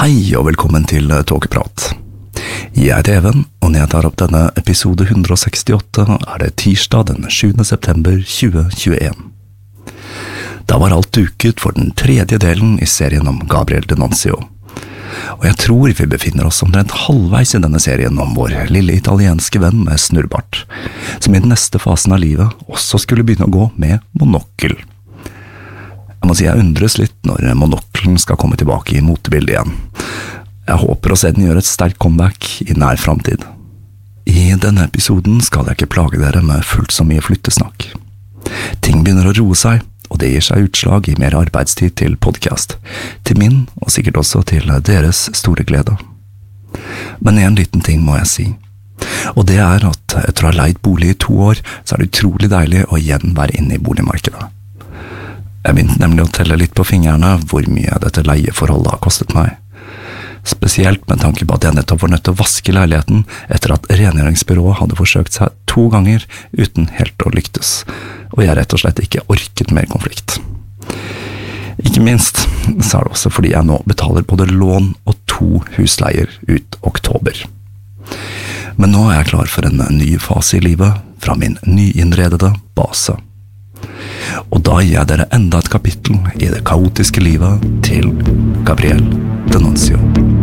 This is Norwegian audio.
Hei og velkommen til Tåkeprat. Jeg heter Even, og når jeg tar opp denne episode 168 er det tirsdag den 7. september 2021. Da var alt duket for den tredje delen i serien om Gabriel D'Annunzio. Og jeg tror vi befinner oss omtrent halvveis i denne serien om vår lille italienske venn med snurrbart, som i den neste fasen av livet også skulle begynne å gå med monokkel. Jeg må si jeg undres litt når monokkelen skal komme tilbake i motebildet igjen. Jeg håper å se den gjøre et sterkt comeback i nær fremtid. I denne episoden skal jeg ikke plage dere med fullt så mye flyttesnakk. Ting begynner å roe seg, og det gir seg utslag i mer arbeidstid til podcast, til min og sikkert også til deres store glede. Men en liten ting må jeg si, og det er at etter å ha leid bolig i 2 år, så er det utrolig deilig å igjen være inne i boligmarkedet. Jeg begynte nemlig å telle litt på fingrene hvor mye dette leieforholdet har kostet meg. Spesielt med tanke på at jeg nettopp var nødt til å vaske leiligheten etter at rengjøringsbyrået hadde forsøkt seg 2 ganger uten helt å lyktes, og jeg rett og slett ikke orket mer konflikt. Ikke minst så er det også fordi jeg nå betaler både lån og 2 husleier ut oktober. Men nå er jeg klar for en ny fase i livet fra min nyinnredede base. Og da gir jeg dere enda et kapittel i det kaotiske livet til Gabriel D'Annunzio.